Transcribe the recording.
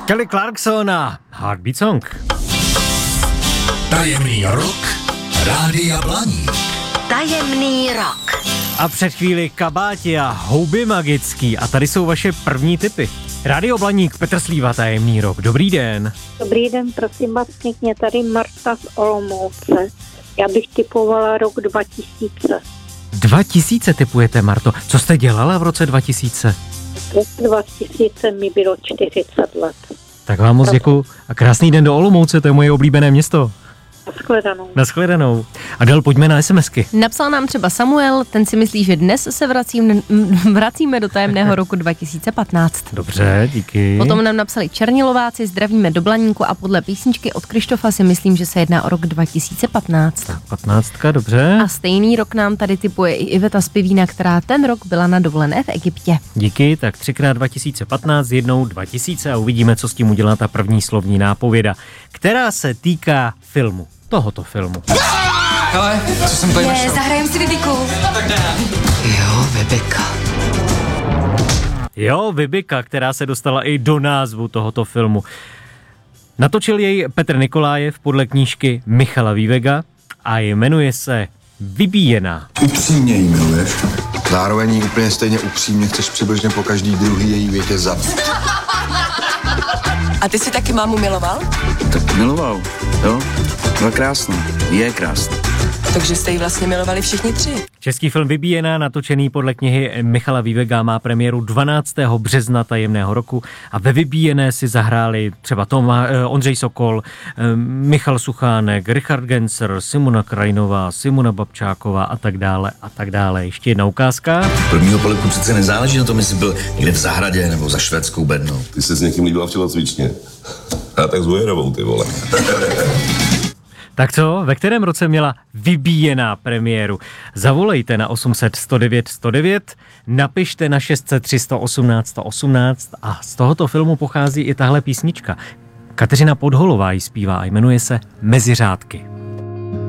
Kelly Clarkson a Heartbeat Song. Tajemný rok Rádia Blaník. Tajemný rok. A před chvíli kabáti a houby magický. A tady jsou vaše první tipy. Rádio Blaník, Petr Slíva, Tajemný rok. Dobrý den. Dobrý den, prosím vás pěkně, tady Marta z Olomouce. Já bych typovala rok 2000. 2000 tipujete, Marto. Co jste dělala v roce 2000? V roce 2000 mi bylo 40 let. Tak vám moc děkuju. A krásný den do Olomouce, to je moje oblíbené město. Nashledanou. Nashledanou. Adel, pojďme na SMSky. Napsal nám třeba Samuel, ten si myslí, že dnes se vracíme do tajemného roku 2015. Dobře, díky. Potom nám napsali Černilováci, zdravíme do Blaníku a podle písničky od Krištofa si myslím, že se jedná o rok 2015. Tak 15, dobře. A stejný rok nám tady tipuje i Iveta z Pivína, která ten rok byla na dovolené v Egyptě. Díky, tak 3x 2015, jednou 2000 a uvidíme, co s tím udělá ta první slovní nápověda, která se týká filmu. Tohoto filmu. Hele, co jsem tady našel? Zahrajem si Vibiku. Jo, Vibika. Jo, Vibika, která se dostala i do názvu tohoto filmu. Natočil jej Petr Nikolájev podle knížky Michala Vývega a jmenuje se Vybíjená. Upřímně jí miluješ. Zároveň jí úplně stejně upřímně chceš přibližně po každý druhý její větě zabít. A ty si taky mámu miloval? Tak miloval, jo. Byla krásná, je krásná. Takže jste ji vlastně milovali všichni tři. Český film Vybíjená, natočený podle knihy Michala Vývega, má premiéru 12. března tajemného roku a ve Vybíjené si zahráli třeba Ondřej Sokol, Michal Suchánek, Richard Gencer, Simona Krajinová, Simona Babčáková a tak dále a tak dále. Ještě jedna ukázka. Prvního poliku přece nezáleží na tom, jestli byl někde v zahradě nebo za švédskou bednou. Ty se s někým líbila v tělocvičně. A tak s Vojerovou, ty vole. Tak co, ve kterém roce měla Vybíjená premiéru? Zavolejte na 800 109 109, napište na 600 318 118 a z tohoto filmu pochází i tahle písnička. Kateřina Podholová ji zpívá a jmenuje se Mezi řádky.